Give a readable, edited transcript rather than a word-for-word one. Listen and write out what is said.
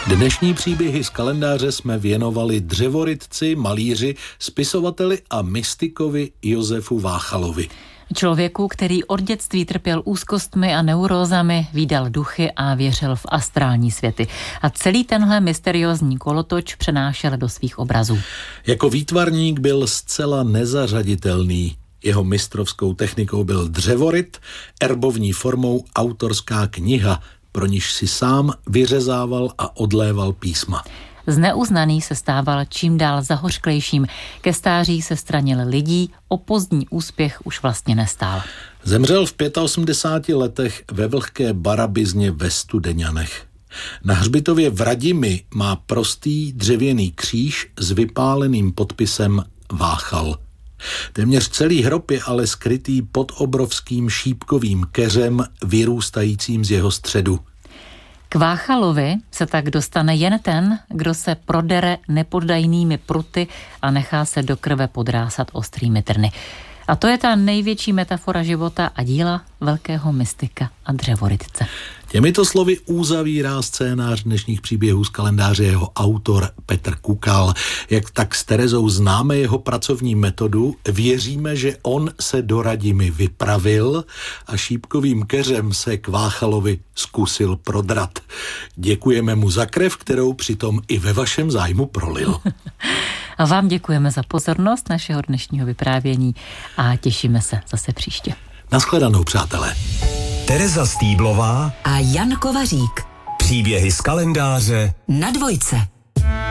Dnešní příběhy z kalendáře jsme věnovali dřevorytci, malíři, spisovateli a mystikovi Josefu Váchalovi. Člověku, který od dětství trpěl úzkostmi a neurózami, vídal duchy a věřil v astrální světy. A celý tenhle mysteriózní kolotoč přenášel do svých obrazů. Jako výtvarník byl zcela nezařaditelný. Jeho mistrovskou technikou byl dřevoryt, erbovní formou autorská kniha, pro niž si sám vyřezával a odléval písma. Z neuznaný se stával čím dál zahořklejším. Ke stáří se stranil lidí, o pozdní úspěch už vlastně nestál. Zemřel v 85 letech ve vlhké Barabizně ve Studeňanech. Na hřbitově v Radimi má prostý dřevěný kříž s vypáleným podpisem Váchal. Téměř celý hrob je ale skrytý pod obrovským šípkovým keřem vyrůstajícím z jeho středu. K Váchalovi se tak dostane jen ten, kdo se prodere nepoddajnými pruty a nechá se do krve podrásat ostrými trny. A to je ta největší metafora života a díla velkého mystika a dřevorytce. Těmito slovy uzavírá scénář dnešních příběhů z kalendáře jeho autor Petr Kukal. Jak tak s Terezou známe jeho pracovní metodu, věříme, že on se do Radimi vypravil a šípkovým keřem se k Váchalovi zkusil prodrat. Děkujeme mu za krev, kterou přitom i ve vašem zájmu prolil. A vám děkujeme za pozornost našeho dnešního vyprávění a těšíme se zase příště. Naschledanou, přátelé. Tereza Stýblová a Jan Kovařík. Příběhy z kalendáře na Dvojce.